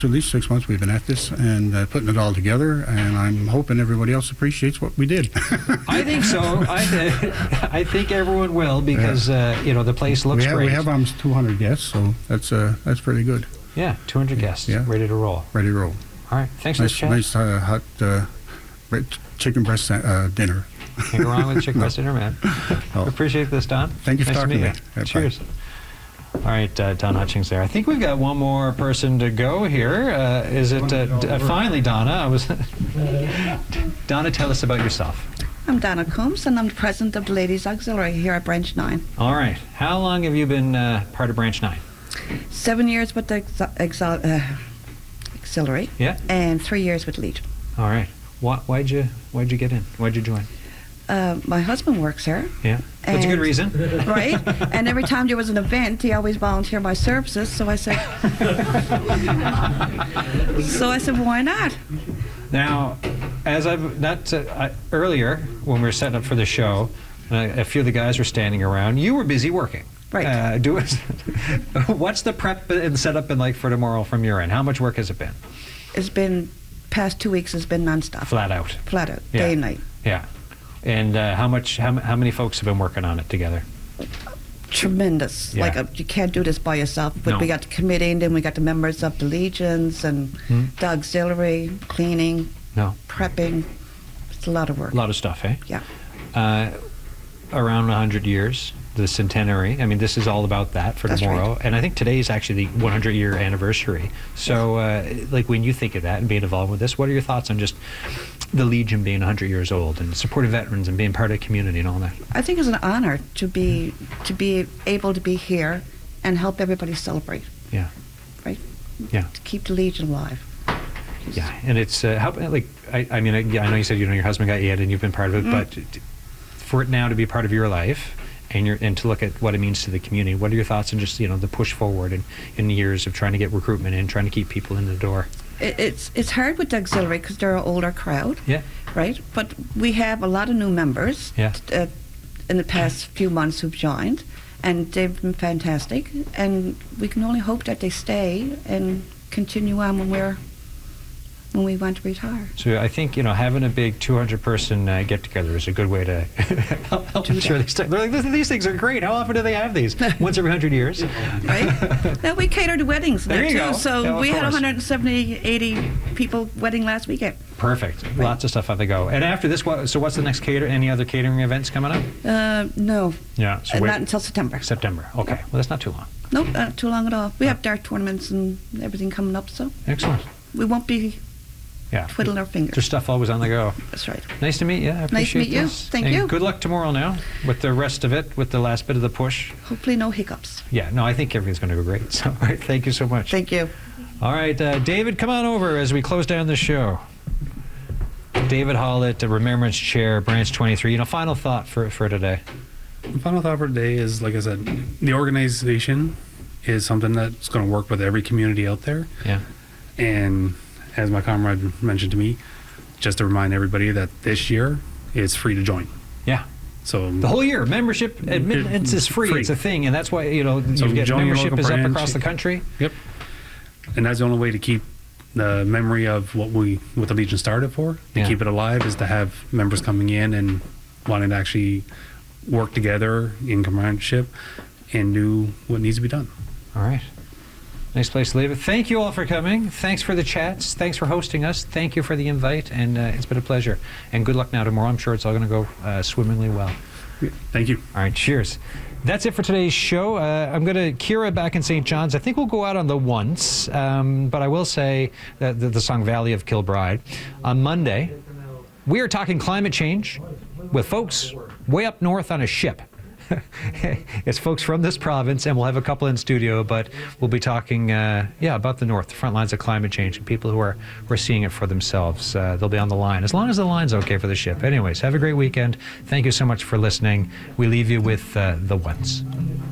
At least 6 months we've been at this and putting it all together, and I'm hoping everybody else appreciates what we did. I think so. I think everyone will, because the place looks great. We have almost 200 guests, so that's pretty good. Yeah, 200 guests, ready to roll. Ready to roll. All right, thanks for the chat. Nice hot chicken breast dinner. Can't go wrong with chicken breast dinner, man. Appreciate this, Don. Thank you for talking to me. Cheers. All right, Don Hutchings there. I think we've got one more person to go here. Is it finally Donna? Donna, tell us about yourself. I'm Donna Combs, and I'm the president of the Ladies Auxiliary here at Branch 9. All right. How long have you been part of Branch 9? 7 years with the Auxiliary. Yeah. And 3 years with Legion. All right. Why'd you get in? Why'd you join? My husband works here. Yeah. That's a good reason. Right. And every time there was an event, he always volunteered my services. So I said, well, why not? Now, as earlier when we were setting up for the show, a few of the guys were standing around. You were busy working. Right. What's the prep and setup been like for tomorrow from your end? How much work has it been? It's been past 2 weeks. It's been nonstop. Flat out. Flat out. Day and night. Yeah. And how many folks have been working on it together? Tremendous. Yeah. Like you can't do this by yourself. But we got the committee, and then we got the members of the Legions and the auxiliary, cleaning, prepping. It's a lot of work. A lot of stuff, eh? Yeah. Around 100 years, the centenary. I mean, this is all about that for tomorrow. Right. And I think today is actually the 100-year anniversary. So, like, when you think of that and being involved with this, what are your thoughts on just the Legion being 100 years old and supporting veterans and being part of the community and all that? I think it's an honor to be able to be here and help everybody celebrate. Yeah. Right? Yeah. To keep the Legion alive. Yeah, and it's I know you said your husband got you in and you've been part of it, but for it now to be part of your life and to look at what it means to the community, what are your thoughts on just the push forward in the years of trying to get recruitment in, trying to keep people in the door? It's hard with the auxiliary because they're an older crowd. Yeah. Right? But we have a lot of new members in the past few months who've joined, and they've been fantastic. And we can only hope that they stay and continue on when we want to retire. So I think having a big 200-person get-together is a good way to help ensure they stay. They're like, these things are great. How often do they have these? Once every 100 years. Right. Now we cater to weddings there you too. Go. So we had 80 people wedding last weekend. Perfect. Right. Lots of stuff on the go. And after this, what's the next any other catering events coming up? No. Yeah. So not until September. September. Okay. Well, that's not too long. Nope, not too long at all. We have dart tournaments and everything coming up, so. Excellent. We won't be twiddling our fingers. There's stuff always on the go. That's right. Nice to meet you. I appreciate Nice to meet you. Thank you. Good luck tomorrow now with the rest of it, with the last bit of the push. Hopefully no hiccups. Yeah, no, I think everything's going to go great. So, all right, thank you so much. Thank you. All right, David, come on over as we close down the show. David Hollett, the Remembrance Chair, Branch 23. Final thought for today. The final thought for today is, like I said, the organization is something that's going to work with every community out there. Yeah. And as my comrade mentioned to me, just to remind everybody that this year it's free to join. Yeah. So the whole year, membership admittance is free. It's a thing, and that's why you get membership is up across the country. Yep. And that's the only way to keep the memory of what the Legion started for, to keep it alive, is to have members coming in and wanting to actually work together in comradeship and do what needs to be done. All right. Nice place to leave it. Thank you all for coming. Thanks for the chats. Thanks for hosting us. Thank you for the invite, and it's been a pleasure. And good luck now tomorrow. I'm sure it's all going to go swimmingly well. Thank you. All right, cheers. That's it for today's show. I'm going to Kira back in St. John's. I think we'll go out on the once, but I will say that the song Valley of Kilbride. On Monday, we are talking climate change with folks way up north on a ship. It's folks from this province, and we'll have a couple in studio, but we'll be talking about the north, the front lines of climate change, and people who are seeing it for themselves. They'll be on the line, as long as the line's okay for the ship. Anyways, have a great weekend. Thank you so much for listening. We leave you with the ones.